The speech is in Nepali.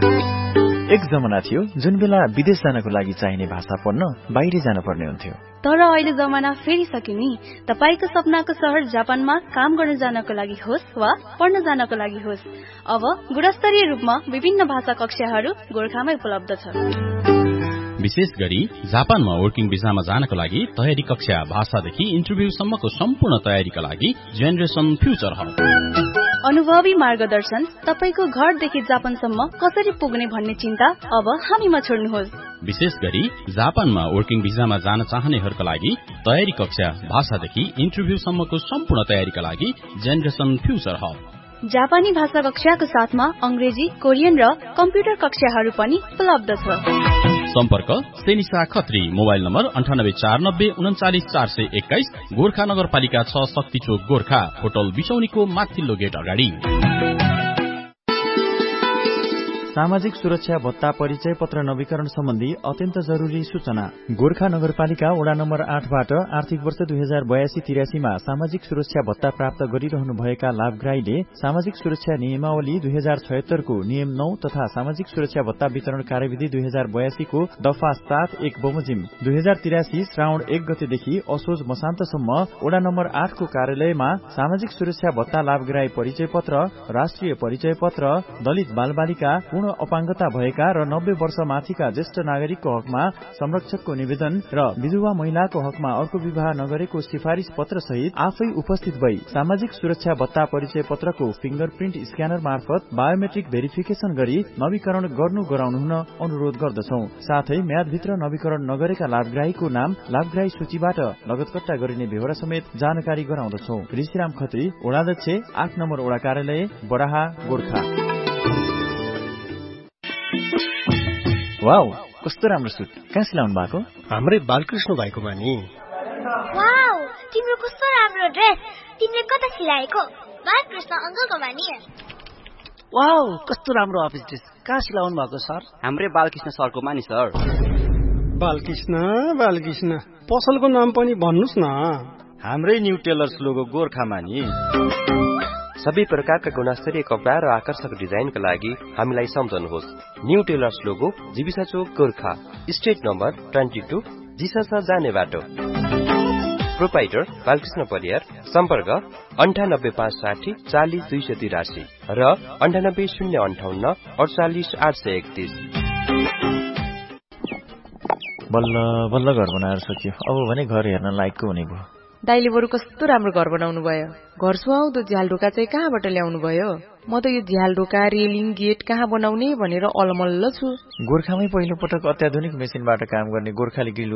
एक जमाना थियो जुन बेला विदेश जानको लागि चाहिने भाषा पढ्न बाहिरै जानुपर्ने हुन्थ्यो। तर अहिले जमाना फेरिसक्यो नि। तपाईको सपनाको शहर जापानमा काम गर्न जानको लागि होस् वा पढ्न जानको लागि होस्, अब गुणस्तरीय रूपमा विभिन्न भाषा कक्षाहरू गोरखामै उपलब्ध छ। विशेष गरी जापानमा वर्किङ भिसामा जानको लागि तयारी कक्षा, भाषादेखि इन्टरभ्यूसम्मको सम्पूर्ण तयारीका लागि जेनेरेसन फ्युचर हब। अनुभवी मार्गदर्शन, तपाईको घरदेखि जापानसम्म कसरी पुग्ने भन्ने चिन्ता अब हामीमा छोड्नुहोस्। विशेष गरी जापानमा वर्किङ भिसामा जान चाहनेहरूका लागि तयारी कक्षा, भाषादेखि इन्टरभ्यूसम्मको सम्पूर्ण तयारीका लागि जेनेरेसन फ्युचर हब। जापानी भाषा कक्षाको साथमा अंग्रेजी, कोरियन र कम्प्युटर कक्षाहरू पनि उपलब्ध छ। सम्पर्क सेनिसा खत्री, मोबाइल नम्बर 9849394421, गोर्खा नगरपालिका 6, शक्ति चोक, गोर्खा। होटल बिसौनीको माथिल्लो गेट अगाडि। सामाजिक सुरक्षा भत्ता परिचय पत्र नवीकरण सम्बन्धी अत्यन्त जरुरी सूचना। गोर्खा नगरपालिका वडा नम्बर 8 बाट आर्थिक वर्ष 2082-83 मा सामाजिक सुरक्षा भत्ता प्राप्त गरिरहनु भएका लाभग्राहीले सामाजिक सुरक्षा नियमावली 2076 को नियम 9 तथा सामाजिक सुरक्षा भत्ता वितरण कार्यविधि 2082 को दफा 7(1) बमोजिम 2083 श्रावण 1 गतेदेखि असोज मसान्तसम्म वडा नम्बर 8 को कार्यालयमा सामाजिक सुरक्षा भत्ता लाभग्राही परिचय पत्र, राष्ट्रिय परिचय पत्र, दलित बालबालिका, अपाङ्गता भएका र 90 वर्ष माथिका ज्येष्ठ नागरिकको हकमा संरक्षकको निवेदन र विधवा महिलाको हकमा अर्को विवाह नगरेको सिफारिश पत्र सहित आफै उपस्थित भई सामाजिक सुरक्षा भत्ता परिचय पत्रको फिंगरप्रिन्ट स्क्यानर मार्फत बायोमेट्रिक भेरिफिकेसन गरी नवीकरण गराउनु हुन अनुरोध गर्दछौ। साथै म्यादभित्र नवीकरण नगरेका लाभग्राहीको नाम लाभग्राही सूचीबाट लगतकट्टा गरिने बेहोरा समेत जानकारी गराउँदछौ। ऋषिराम खत्री, वडाध्यक्ष, 8 नम्बर वडा कार्यालय, बराहा, गोर्खा। वाउ, कस्तो राम्रो सुट। कहाँ सिलाउनु भएको? हाम्रै बालकृष्ण भाइकोमा नि। वाउ, तिम्रो कस्तो राम्रो ड्रेस। तिमीले कता सिलाएको? बालकृष्ण अंकलकोमा नि। वाउ, कस्तो राम्रो अफिस ड्रेस। कहाँ सिलाउनु भएको सर? हाम्रै बालकृष्ण सरकोमा नि सर। बालकृष्ण पसलको नाम पनि भन्नुस् न। हाम्रै न्यू टेलर्स लोगो गोर्खामा नि। सबै प्रकारका गुणस्तरीय कपडा र आकर्षक डिजाइनका लागि हामीलाई सम्झनुहोस्। न्यू टेलर्स लोगो, जीविसा चोक, गोर्खा, स्ट्रिट नम्बर 22, जिसासा जाने बाटो। प्रोपाइटर बालकृष्ण परियार। सम्पर्क 98560 40 283 र 98058 48 831। बल्ल बल्ल घर बनाएर सकियो। अब भने घर हेर्न लायकको हुने भयो। दाइले बरु कस्तो राम्रो घर बनाउनु भयो। घर सुहाउँदो झ्यालढोका चाहिँ कहाँबाट ल्याउनु भयो? म त यो झ्यालढोका, रेलिङ, गेट कहाँ बनाउने भनेर अलमल्ल छु। गोर्खामै पहिलो पटक अत्याधुनिक मेसिनबाट काम गर्ने गोर्खाली ग्रिल